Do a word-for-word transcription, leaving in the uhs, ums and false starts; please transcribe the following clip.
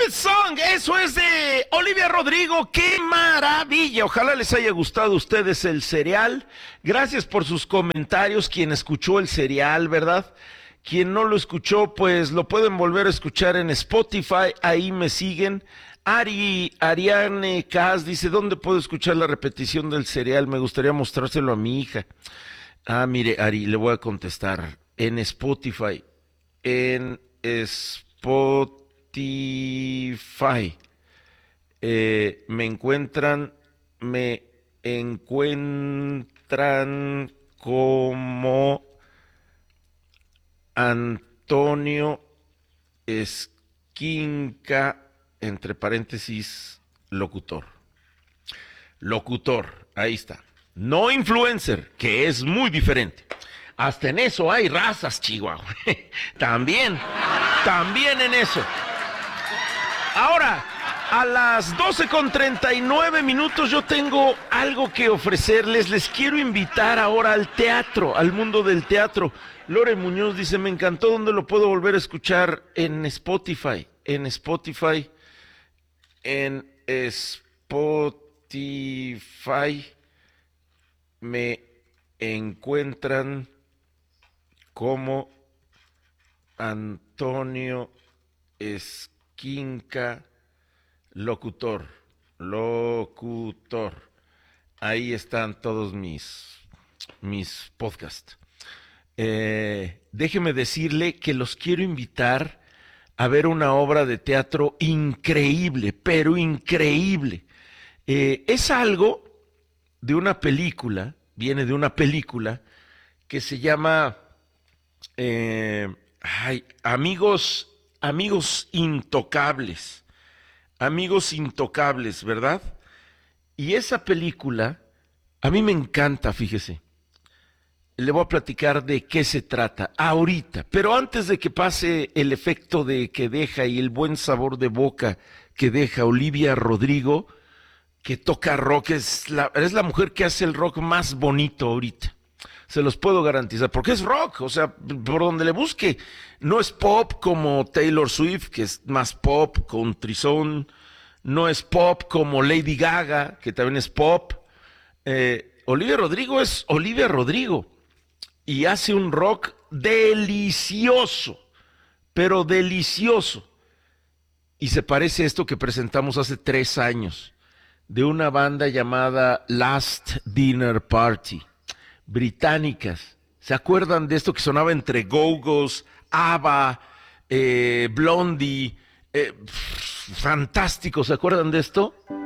Stupid Song, eso es de Olivia Rodrigo, qué maravilla, ojalá les haya gustado a ustedes el serial, gracias por sus comentarios, quien escuchó el serial, ¿verdad? Quien no lo escuchó, pues lo pueden volver a escuchar en Spotify, ahí me siguen. Ari, Ariane Cas dice, ¿dónde puedo escuchar la repetición del serial? Me gustaría mostrárselo a mi hija. Ah, mire, Ari, le voy a contestar, en Spotify, en Spotify. Spotify. Eh, me encuentran, me encuentran como Antonio Esquinca, entre paréntesis, locutor. Locutor, ahí está. No influencer, que es muy diferente. Hasta en eso hay razas, Chihuahua. También, también en eso. Ahora, a las doce con treinta y nueve minutos yo tengo algo que ofrecerles. Les quiero invitar ahora al teatro, al mundo del teatro. Lore Muñoz dice, me encantó, ¿dónde lo puedo volver a escuchar? En Spotify, en Spotify, en Spotify me encuentran como Antonio Esquinca, locutor, locutor. Ahí están todos mis, mis podcasts. Eh, déjeme decirle que los quiero invitar a ver una obra de teatro increíble, pero increíble. Eh, es algo de una película, viene de una película que se llama eh, ay, Amigos Amigos Intocables, Amigos Intocables, ¿verdad? Y esa película, a mí me encanta, fíjese. Le voy a platicar de qué se trata ahorita, pero antes de que pase el efecto de que deja y el buen sabor de boca que deja Olivia Rodrigo, que toca rock, es la, es la mujer que hace el rock más bonito ahorita. Se los puedo garantizar, porque es rock, o sea, por donde le busque. No es pop como Taylor Swift, que es más pop, con trizón. No es pop como Lady Gaga, que también es pop. Eh, Olivia Rodrigo es Olivia Rodrigo. Y hace un rock delicioso, pero delicioso. Y se parece a esto que presentamos hace tres años, de una banda llamada Last Dinner Party. Británicas. ¿Se acuerdan de esto que sonaba entre Go-Go's, ABBA, eh, Blondie? Eh, pff, fantástico, ¿se acuerdan de esto?